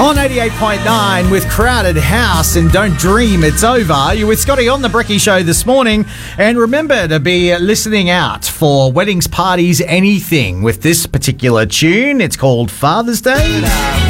On 88.9 with Crowded House and Don't Dream It's Over. You're with Scotty on the Brekkie Show this morning. And remember to be listening out for weddings, parties, anything with this particular tune. It's called Father's Day.